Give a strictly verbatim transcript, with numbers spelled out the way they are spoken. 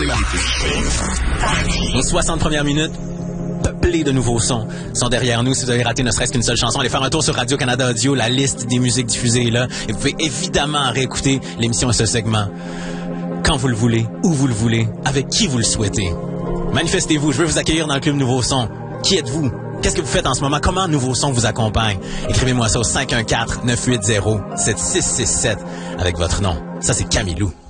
là. Nos soixante premières minutes, peuplées de nouveaux sons, sont derrière nous. Si vous avez raté ne serait-ce qu'une seule chanson, allez faire un tour sur Radio-Canada Audio. La liste des musiques diffusées est là. Et vous pouvez évidemment réécouter l'émission et ce segment quand vous le voulez, où vous le voulez, avec qui vous le souhaitez. Manifestez-vous. Je veux vous accueillir dans le Club Nouveau Son. Qui êtes-vous? Qu'est-ce que vous faites en ce moment? Comment Nouveau Son vous accompagne? Écrivez-moi ça au cinq un quatre, neuf huit zéro, sept six six sept avec votre nom. Ça, c'est Camilou.